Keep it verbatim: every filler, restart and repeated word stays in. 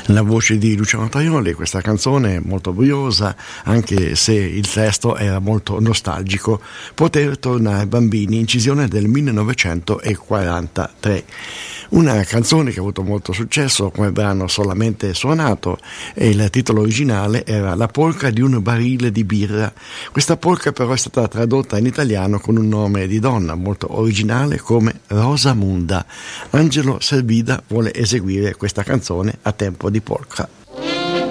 La voce di Luciano Tajoli, questa canzone molto briosa, anche se il testo era molto nostalgico. Poter tornare bambini, incisione del millenovecentoquarantatré. Una canzone che ha avuto molto successo come brano solamente suonato, e il titolo originale era La polca di un barile di birra. Questa polca però è stata tradotta in italiano con un nome di donna molto originale come Rosamunda. Angelo Servida vuole eseguire questa canzone a tempo di polka.